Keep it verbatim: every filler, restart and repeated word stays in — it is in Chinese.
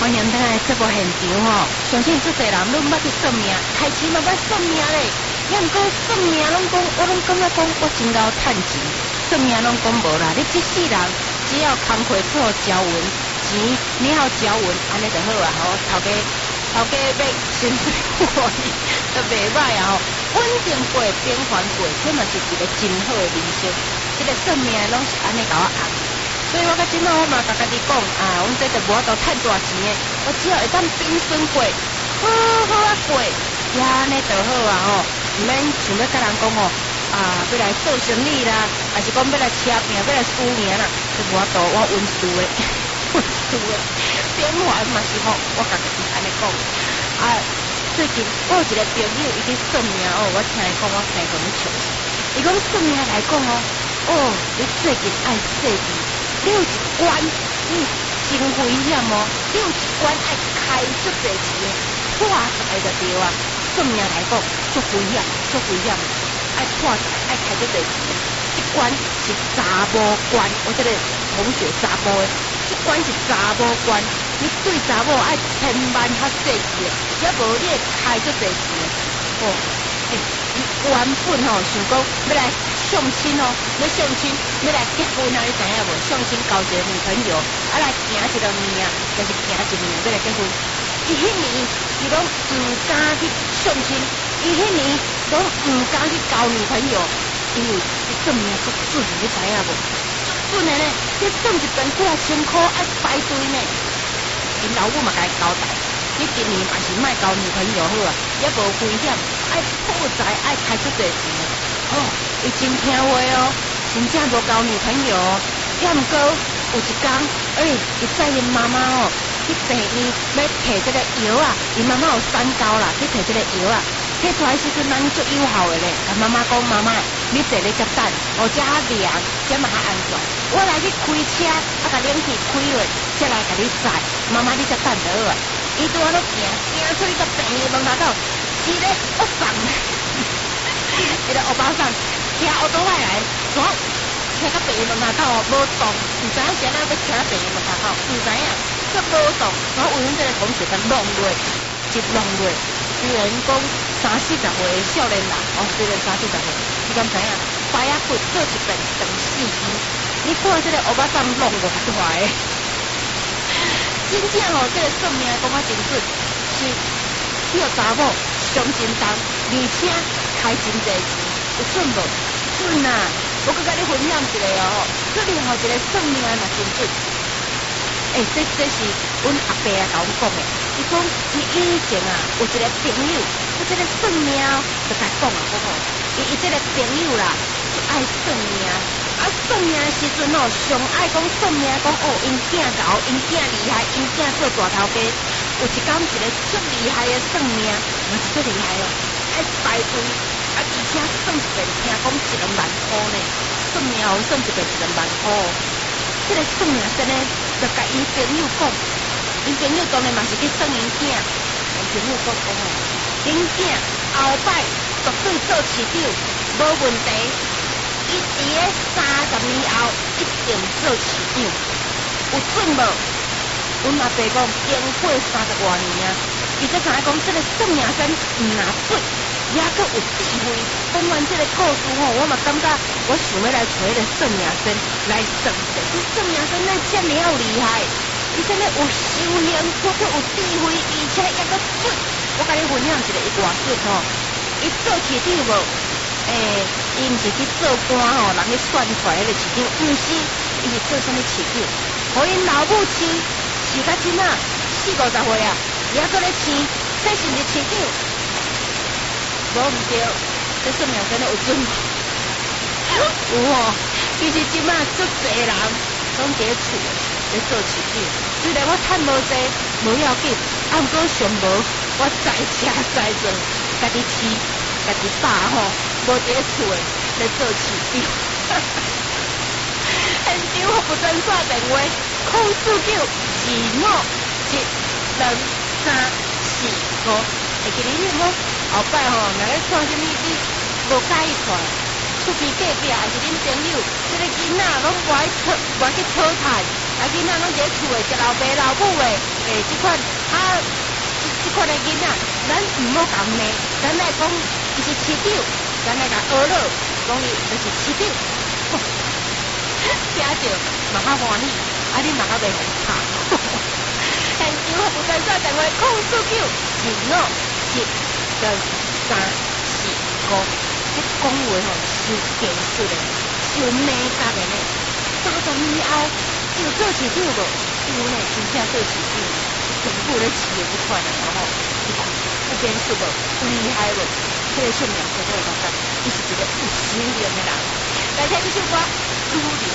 欢迎咱来节目现场吼，相信足侪人拢捌去算命，开始嘛捌算命咧。也毋过算命拢讲，我拢感觉讲我真够趁钱。算命拢讲无啦，你这世人只要工课做交运钱，你要交运，安尼就好啊吼。头家头家要薪水过你，都袂歹啊吼。稳定过，平凡过，这嘛是一个真好的人生。这个算命拢是安尼甲我安。所以我甲今仔我嘛甲家己讲啊，阮这就无法度趁大钱的，我只要会当平顺过，好好啊过，也安尼就好啊吼，毋免想要甲人讲哦啊，要来做生意啦，还是讲要来车拼，要来输赢啦，这无法度，我运输的，运输的，变化嘛是吼，我甲家己安尼讲啊。最近我有一个朋友伊去算命哦，我听伊讲我生个要笑死，伊讲算命来讲哦，哦，你最近爱细致。你有一关，嗯，真危险哦！你有一关爱开足侪钱的，破财就对啊。算命来讲，足危险，足危险，爱破财，爱开足侪钱的。这关是查某关，我这个同学查某的，这关是查某关。你对查某爱千万较细致的，要无你会开足侪钱的。哦，诶、欸，伊原本吼想讲要来相亲哦，要相亲，要来结婚啊！你知影无？相亲交一个女朋友，啊来行一个年，就是行一年要来结婚。伊迄年伊拢唔敢去相亲，伊迄年拢唔敢去交女朋友，因为这算命足准，你知影无？足准的呢，这算一遍几啊千箍爱排队呢。因老母嘛甲伊交代，你今年嘛是莫交女朋友好啊，也无危险，爱破财，爱开出侪钱。哦，伊真听话哦，真正无交女朋友哦。也毋过有一天，诶、欸，伊载因妈妈哦去病院要摕这个药啊，因妈妈有三高啦，去摕这个药啊，摕出来时阵人足有效的咧。甲妈妈讲，妈妈，你坐咧遮等，我遮较凉，遮嘛较安全。我来去开车，啊，甲冷气开落，才来甲你载。妈妈，你遮等就好啊。伊拄仔都行，行出去到病院门口口，一个恶送。一个欧巴桑骑奥多来来，怎骑到病院门口哦，无动，唔知影是安怎要骑到病院门口口，唔知影，却无动。然后为阮这个同学甲弄落，一弄落，虽然讲三四十岁的少年人，哦，虽然三四十岁，你敢知影？白啊骨做一遍长四支，你看这个欧巴桑弄偌大个，真正哦，这个算命讲啊真准，是叫查某上真重，而且。开真济钱，有准无？准啊！我佮甲你分享一个哦，最厉害一个算命嘛真准。诶、欸，这这是阮阿伯啊甲阮讲的。伊讲伊以前啊有一个朋友，有这个算命就甲讲啊，讲吼，伊伊这个朋友啦就爱算命，啊算命的时阵哦，上爱讲算命，讲哦因囝搞，因囝厉害，因囝做大头家。有一讲一个足厉害的算命，嘛是足厉害哦。爱排队，啊！而且算一遍，听讲一个万箍呢，算命哦，算一遍一个万箍。这个算命先呢，就甲因朋友讲，因朋友当然嘛是去算因囝。因朋友讲讲哦，因囝后摆绝对做市长，无问题。伊伫咧三十年后一定做市长，有准无？阮阿伯讲，经过三十多年啊。伊才知影讲，这个算命先唔拿准，也阁有智慧。讲完这个故事吼，我嘛感觉我想要来找迄个算命先来算一下。这算命先咱遮尔有厉害，伊真个有修行，搁阁有智慧，而且也阁准。我甲你分享一个伊偌准吼，伊做市长无？诶、欸，伊毋是去做官吼，人去选出来迄个市长，毋是，伊是做啥物市长？互因老母亲是甲真仔四五十岁啊。也搁咧生，这是毋是市长？无毋对，这算命真的有准无？有哦，其实即摆足侪人拢伫咧厝咧做市长，虽然我趁无济，无要紧，啊毋过上无，我在车在做，家己饲，家己打吼，无伫咧厝诶咧做市长。现场服务专线电话：空四九二五七两。三四五，会记得你无？后摆吼，若咧看啥物你无介意看，厝边隔壁还是恁朋友，这个囡仔拢无爱讨，无爱去讨谈，啊啊囡仔拢伫咧厝诶，食老爸老母诶，诶，即款啊，即即款诶囡仔，咱毋好讲骂，咱来讲伊是饲长，咱来甲学了，讲伊就是饲长，听着嘛较欢喜，啊你嘛较袂互拍。现场服务专线电话：零四九二五七跟三四五。迄讲话吼，伤技术诶，伤美感诶呢。三十年后有做市长无？有呢，真正做市长，政府咧饲诶即款啊，吼，你看有本事无？有厉害无？这个姓名叫做啥？伊是一个有实力诶人。来听这首歌，主流。